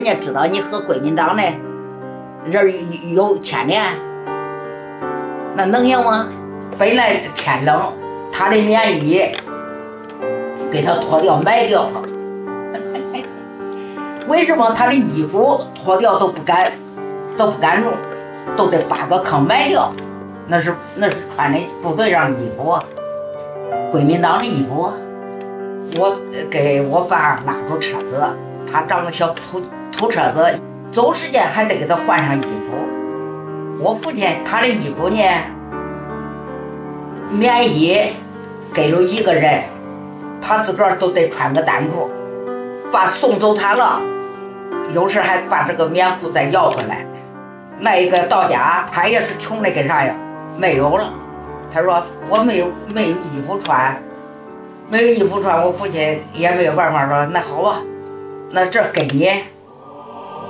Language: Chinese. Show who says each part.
Speaker 1: 人家知道你和国民党的人有牵连，那能行吗？本来天冷，他的棉衣给他脱掉埋掉了。为什么他的衣服脱掉都不敢用，都得扒个坑埋掉？那是穿的部队上的衣服，国民党的衣服。我给我爸拉住车子，他长个小土车子，走时间还得给他换上衣服。我父亲他的衣服呢，棉衣给了一个人，他自个儿都得穿个单裤，把送走他了，有时还把这个棉裤再要回来。那一个到家，他也是穷的跟啥呀，没有了。他说我没有衣服穿，没有衣服穿，我父亲也没有办法说，那好吧，那这给你